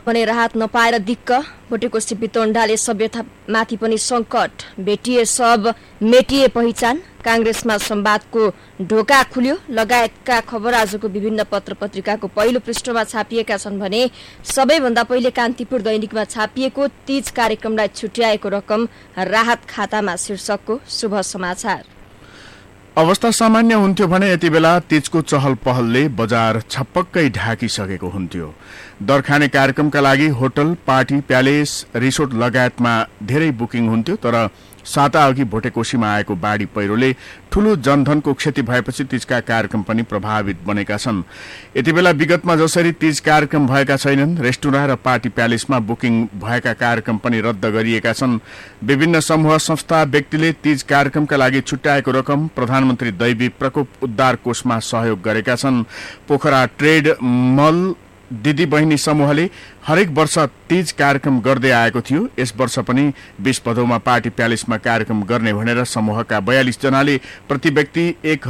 भने राहत नपाएर दिक्क। भोटेकोशी बितोण्डाले सभ्यतामाथि पनि संकट। भेटिए सब मेटिए पहिचान। कांग्रेसमा संवादको ढोका खुल्यो लगायतका खबर आजको विभिन्न पत्र पत्रिकाको पहिलो पृष्ठमा छापिएका छन् भने सबैभन्दा पहिले कान्तिपुर दैनिकमा छापिएको तीज कार्यक्रमलाई छुट्याएको रकम राहत खातामा शीर्षकको शुभ समाचार। अवस्था सामान्य हुन्थ्यो भने यति बेला तीजको चहल पहलले बजार छपक्कै ढाकिसकेको हुन्थ्यो। दरखाने कार्यक्रमका लागि होटल, पार्टी, प्यालेस, रिसोर्ट लगायतमा धेरै बुकिङ हुन्थ्यो। तर साता अघि भोटेकोशीमा आएको बाढी पहिरोले ठूलो जनधनको क्षति भएपछि तीजका कार्यक्रम पनि प्रभावित बनेका छन्। यति बेला विगतमा जसरी तीज कार्यक्रम भएका छैनन्, रेस्टुरेन्ट र पार्टी प्यालेसमा बुकिङ भएका कार्यक्रम पनि रद्द गरिएका छन्। विभिन्न समूह संस्था व्यक्तिले तीज कार्यक्रमका लागि छुट्याएको रकम प्रधानमन्त्री दैवी प्रकोप उद्धार कोषमा सहयोग गरेका छन्। पोखरा ट्रेड मल दिदी बहिनी समूहले हरेक वर्ष तीज कार्यक्रम गर्दै आएको थियो। यस वर्ष पनि 20 भदौमा पार्टी प्यालेसमा कार्यक्रम गर्ने भनेर समूहका 42 जनाले प्रति व्यक्ति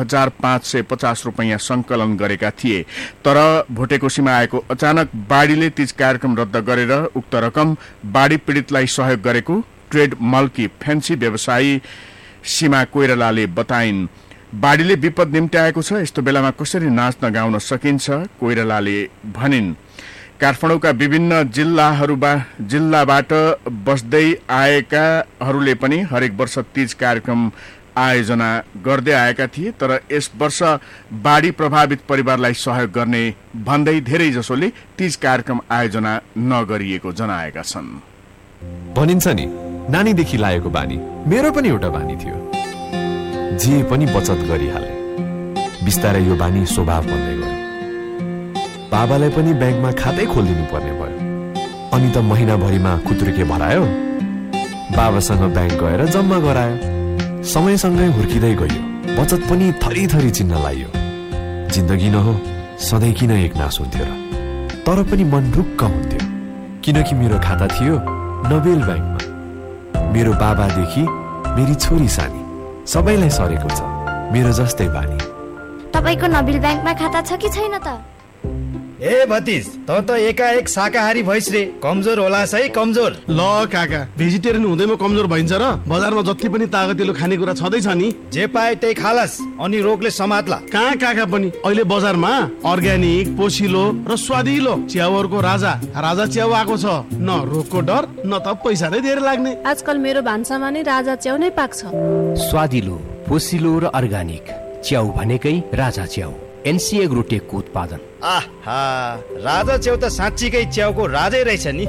1550 रुपैयाँ संकलन गरेका थिए। तर भोटेकोशीमा आएको अचानक बाढीले तीज कार्यक्रम रद्द गरेर उक्त रकम बाढी पीडितलाई सहयोग गरेको ट्रेड मलकी फ्यान्सी व्यवसायी सीमा कोइरालाले बताइन्। बाढीले विपद निम्त्याएको छ, यस्तो बेलामा कसरी नाच्न गाउन सकिन्छ कोइरालाले भनिन्। काठमाडौँका विभिन्न जिल्लाबाट बस्दै आएकाहरूले पनि हरेक वर्ष तीज कार्यक्रम आयोजना गर्दै आएका थिए। तर यस वर्ष बाढी प्रभावित परिवारलाई सहयोग गर्ने भन्दै धेरै जसोले तीज कार्यक्रम आयोजना नगरिएको जनाएका छन्। भनिन्छ नि, नानीदेखि लागेको बानी मेरो पनि एउटा बानी थियो। जे पनि बचत गरिहाले। बिस्तारै यो बानी स्वभाव बन्दै गयो। बाबालाई पनि ब्याङ्कमा खातै खोलिदिनु पर्ने भयो। अनि त महिनाभरिमा खुत्रुके भरायो। बाबासँग ब्याङ्क गएर जम्मा गरायो। समयसँगै हुर्किँदै गयो। बचत पनि थरी थरी चिन्न लाग्यो। जिन्दगी न हो, सधैँ किन एकनास हुन्थ्यो र? तर पनि मन रुक्क हुन्थ्यो, किनकि मेरो खाता थियो नोबेल ब्याङ्कमा। मेरो बाबादेखि मेरी छोरी सानी सबैलाई सरेको छ मेरो जस्तै बानी। तपाईको नोबेल ब्याङ्कमा खाता छ कि छैन त? ए भतिज, त एकाएक शाकाहारी भइस रे। कमजोर होला है, कमजोर। ल काका, भेजिटेरियन हुँदैमा कमजोर भइन्छ र? बजारमा जति पनि तागतिलो खानेकुरा छँदैछ नि, जे पाए त्यही खालास, अनि रोगले समात्ला। कहाँ काका पनि अहिले बजारमा अर्ग्यानिक, पोसिलो र स्वादिलो च्याउहरूको राजा च्याउ आएको छ। न रोगको डर, न त पैसा नै धेरै लाग्ने। आजकल मेरो भान्सामा नै राजा च्याउ नै पाक्छ। स्वादिलो, पोसिलो र अर्ग्यानिक च्याउ भनेकै राजा च्याउ। एनसीए ग्रोटेकको उत्पादन। आहा, राजा च्याउ त साँच्चीकै च्याउको राजै रहेछ नि।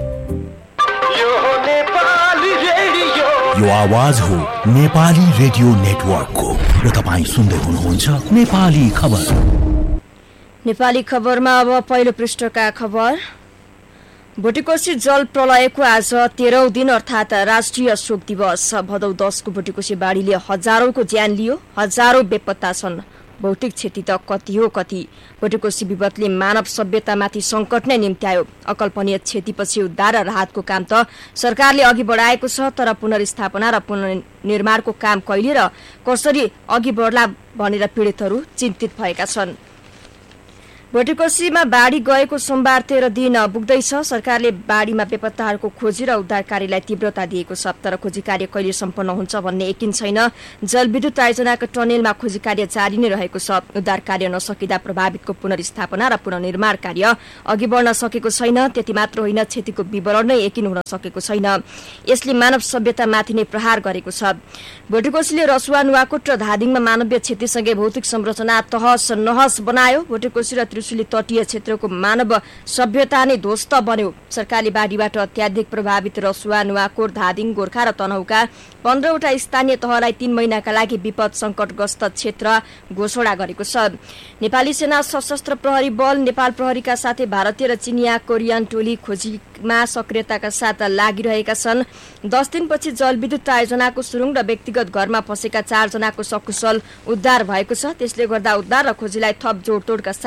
यो आवाज हो नेपाली रेडियो नेटवर्कको र तपाईँ सुन्दै हुनुहुन्छ नेपाली खबर। नेपाली खबरमा अब पहिलो पृष्ठका खबर। भोटेकोशी जल प्रलयको आज 13औं दिन अर्थात राष्ट्रिय शोक दिवस। भदौ 10 को भोटेकोशी बाढीले हजारौंको ज्यान लियो। हजारौं बेपत्ता छन्। भौतिक क्षति त कति हो कति। भोटेकोशी विपदले मानव सभ्यतामाथि संकट नै निम्त्यायो। अकल्पनीय क्षतिपछि उद्धार र राहतको काम त सरकारले अघि बढाएको छ। तर पुनर्स्थापना र पुनर्निर्माणको काम कहिले र कसरी अघि बढ्ला भनेर पीडितहरू चिन्तित भएका छन्। भोटेकोशीमा बाढी गएको सोमबार 13 दिन पुग्दैछ। सरकारले बाढीमा बेपत्ताहरूको खोजी र उद्धार कार्यलाई तीव्रता दिएको छ। तर खोजी कार्य कहिले सम्पन्न हुन्छ भन्ने यकिन छैन। जलविद्युत आयोजनाको टनेलमा खोजी कार्य जारी नै रहेको छ। उद्धार कार्य नसकिँदा प्रभावितको पुनर्स्थापना र पुनर्निर्माण कार्य अघि बढ्न सकेको छैन। त्यति मात्र होइन, क्षतिको विवरण नै यकिन हुन सकेको छैन। यसले मानव सभ्यतामाथि नै प्रहार गरेको छ। भोटेकोशीले रसुवा, नुवाकोट र धादिङमा मानवीय क्षतिसँगै भौतिक संरचना तहस नहस बनायो। भोटेकोशी र त्रिशुली तटीय क्षेत्रको मानव सभ्यता नै ध्वस्त बन्यो। सरकारले बाढीबाट अत्याधिक प्रभावित रसुवा, नुवाकोट, धादिङ, गोर्खा र तनहुका 15वटा स्थानीय तहलाई 3 महिनाका लागि विपद संकटग्रस्त क्षेत्र घोषणा गरेको छ। नेपाली सेना, सशस्त्र प्रहरी बल, नेपाल प्रहरीका साथै भारतीय र चिनिया कोरियन टोली खोजीमा सक्रियताका साथ लागिरहेका छन्। 10 दिनपछि जलविद्युत आयोजनाको सुरुङ र व्यक्तिगत घरमा फँसेका 4 जनाको सकुशल उद्धार भएको छ। त्यसले गर्दा उद्धार र खोजीलाई थप जोडतोडका साथ गर्नु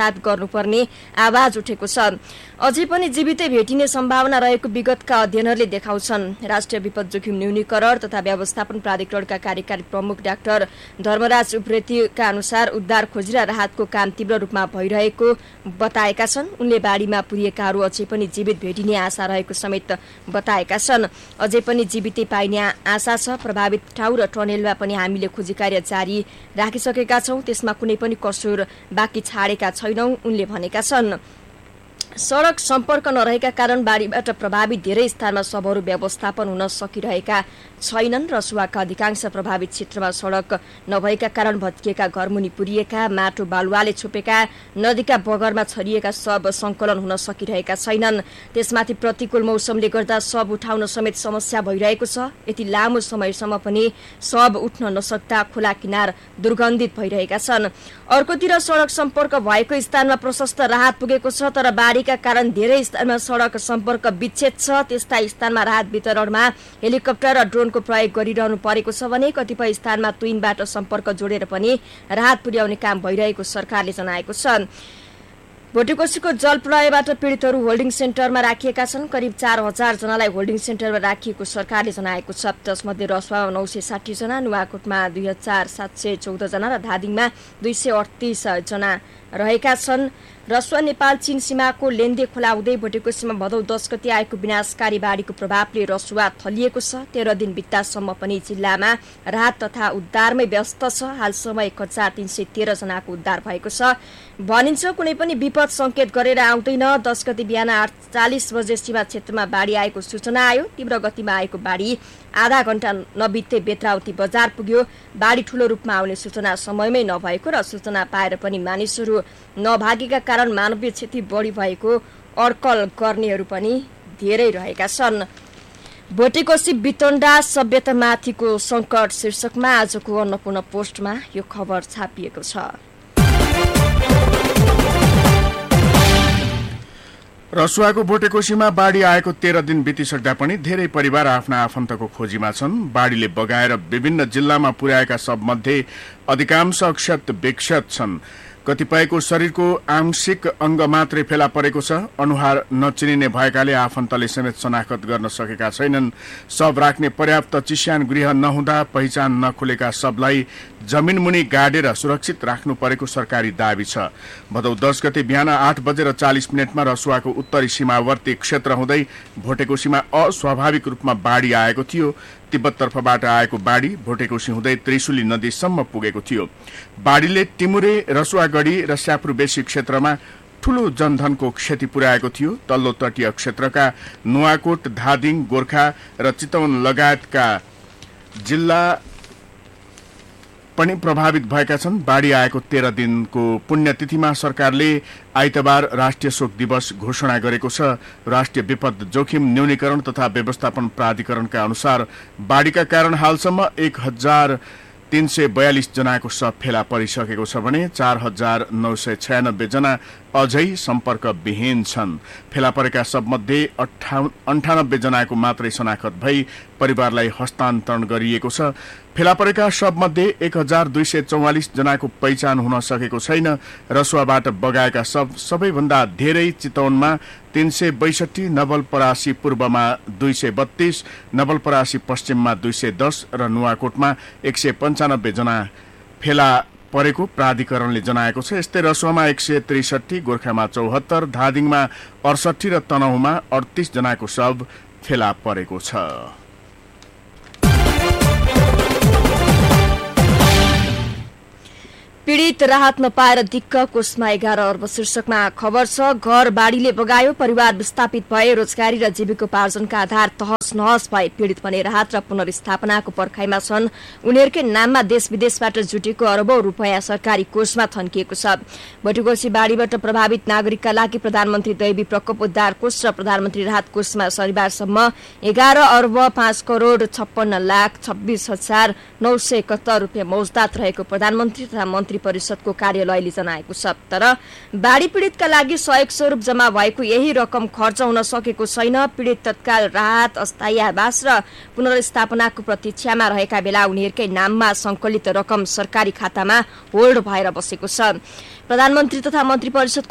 गर्नुपर्ने आवाज उठेको छ। अझै पनि जीवितै भेटिने सम्भावना रहेको विगतका अध्ययनहरूले देखाउँछन्। राष्ट्रिय विपद जोखिम न्यूनीकरण तथा व्यवस्थापन प्राधिकरणका कार्यकारी प्रमुख डाक्टर धर्मराज उप्रेतीका अनुसार उद्धार खोजी र राहतको काम तीव्र रूपमा भइरहेको बताएका छन्। उनले बाढीमा पुरिएकाहरू अझै पनि जीवित भेटिने आशा रहेको समेत बताएका छन्। अझै पनि जीवितै पाइने आशा छ। प्रभावित ठाउँ र टनेलमा पनि हामीले खोजी कार्य जारी राखिसकेका छौं। त्यसमा कुनै पनि कसुर बाँकी छाडेका छैनौं, उनले भनेका छन्। सड़क सम्पर्क नरहेका कारण बाढीबाट प्रभावित धेरै स्थानमा शवहरू व्यवस्थापन हुन सकिरहेका छैनन्। रसुवाका अधिकांश प्रभावित क्षेत्रमा सड़क नभएका कारण भत्किएका घरमुनि पुरिएका, माटो बालुवाले छोपेका, नदीका बगरमा छरिएका शव संकलन हुन सकिरहेका छैनन्। त्यसमाथि प्रतिकूल मौसमले गर्दा शव उठाउन समेत समस्या भइरहेको छ। यति लामो समयसम्म पनि शव उठ्न नसक्दा खोला किनार दुर्गन्धित भइरहेका छन्। अर्कोतिर सड़क सम्पर्क भएको स्थानमा प्रशस्त राहत पुगेको छ, तर बाढीका कारण धेरै स्थानमा सड़क सम्पर्क विच्छेद छ। त्यस्ता स्थानमा राहत वितरणमा हेलिकप्टर र ड्रोनको प्रयोग गरिरहनु परेको छ भने कतिपय स्थानमा तुइनबाट सम्पर्क जोडेर पनि राहत पुर्याउने काम भइरहेको सरकारले जनाएको छ। भोटेकोसीको जल प्रलयबाट पीड़ितहरू होल्डिङ सेन्टरमा राखिएका छन्। करिब 4000 जनालाई होल्डिङ सेन्टरमा राखिएको सरकारले जनाएको छ। त्यसमध्ये रसुवामा 960 जना, नुवाकोटमा 2714 जना र धादिङमा 238 जना रहेका छन्। रसुवा नेपाल चीन सीमाको लेन्दे खोला हुँदै भोटेकोसीमा भदौ 10 गते आएको विनाशकारी बाढीको प्रभावले रसुवा थलिएको छ। 13 दिन बित्तासम्म पनि जिल्लामा राहत तथा उद्धारमै व्यस्त छ। हालसम्म 1313 जनाको उद्धार भएको छ भनिन्छ। कुनै पनि विपद संकेत गरेर आउँदैन। 10 गते बिहान 8:40 बजे सीमा क्षेत्रमा बाढी आएको सूचना आयो। तीव्र गतिमा आएको बाढी आधा घण्टा नबित्दै बेत्रावती बजार पुग्यो। बाढी ठूलो रूपमा आउने सूचना समयमै नभएको र सूचना पाएर पनि मानिसहरू नभागेका कारण मानवीय क्षति बढी भएको अड्कल गर्नेहरू पनि धेरै रहेका छन्। भोटेकोसी बितण्डा सभ्यतामाथिको संकट शीर्षकमा आजको अन्नपूर्ण पोस्टमा यो खबर छापिएको छ। रसुवाको भोटेकोसीमा बाढी आएको 13 दिन बितिसक्दा पनि धेरै परिवार आफ्ना आफन्तको खोजीमा छन्। बाढीले बगाएर विभिन्न जिल्लामा पुर्याएका सबमध्ये अधिकांश अक्षत विक्षत छन्। कतिपयको शरीरको आंशिक अंग मात्रै फेला परेको छ। अनुहार नचिनिने भएकाले आफन्तले समेत शनाखत गर्न सकेका छैनन्। शव राख्ने पर्याप्त चिस्यान गृह नहुँदा पहिचान नखुलेका शवलाई जमिन मुनि गाडेर सुरक्षित राख्नु परेको सरकारी दावी छ। भदौ 10 गते बिहान 8:40 रसुवाको उत्तरी सीमावर्ती क्षेत्र हुँदै भोटेकोसीमा अस्वाभाविक रूपमा बाढी आएको थियो। तिब्बततर्फबाट आएको बाढी भोटेकोसी हुँदै त्रिशुली नदीसम्म पुगेको थियो। बाढीले टिमुरे, रसुवागढी र स्यापुरबेसी क्षेत्रमा ठूलो जनधनको क्षति पुर्याएको थियो। तल्लो तटीय क्षेत्रका नुवाकोट, धादिङ, गोर्खा र चितवन लगायतका जिल्ला पनि प्रभावित भएका छन्। बाढी आएको 13 दिनको पुण्यतिथिमा सरकारले आइतबार राष्ट्रिय शोक दिवस घोषणा गरेको छ। राष्ट्रिय विपद जोखिम न्यूनीकरण तथा व्यवस्थापन प्राधिकरणका अनुसार बाढीका कारण हालसम्म 1342 जनाको शव फेला परिसकेको छ भने 4996 जना अझै सम्पर्क विहीन छन्। फेला परेका सबमध्ये 98 जनाको मात्रै शनाखत भई परिवारलाई हस्तान्तरण गरिएको छ। फेला परेका सबमध्ये 1244 जनाको पहिचान हुन सकेको छैन। रसुवाबाट बगाएका शव सबैभन्दा धेरै चितवनमा 362, नवलपरासी पूर्वमा 232, नवलपरासी पश्चिममा 210 र नुवाकोटमा 195 जना फेला परेको प्राधिकरणले जनाएको छ। यस्तै रसुवामा 163, गोर्खामा 74, धादिङमा 68 र तनहुमा 38 जनाको शव फेला परेको छ। पीड़ित राहत नपाएर दिक्क, कोषमा 11 अर्ब शीर्षकमा खबर छ। घर बाढीले बगायो, परिवार विस्थापित भए, रोजगारी र जीविकोपार्जनका आधार तहस नहस भए। पीड़ित भने राहत र पुनर्स्थापनाको पर्खाइमा छन्। उनीहरूकै नाममा देश विदेशबाट जुटेको अरबौं रुपैयाँ सरकारी कोषमा थन्किएको छ। भोटेकोसी बाढीबाट प्रभावित नागरिकका लागि प्रधानमन्त्री दैवी प्रकोप उद्धार कोष र प्रधानमन्त्री राहत कोषमा शनिबारसम्म 11 अर्ब 5 करोड 56 लाख 26,971 रुपियाँ मौजदात रहेको प्रधानमन्त्री तथा मन्त्री परिषदको कार्यालयले जनाएको छ। तर बाढी पीड़ितका लागि सहयोग स्वरूप जम्मा भएको यही रकम खर्च हुन सकेको छैन। पीड़ित तत्काल राहत, अस्थायी आवास र पुनर्स्थापनाको प्रतीक्षामा रहेका बेला उनीहरूकै नाममा संकलित रकम सरकारी खातामा होल्ड भएर बसेको छ। प्रधानमन्त्री तथा मन्त्री परिषदको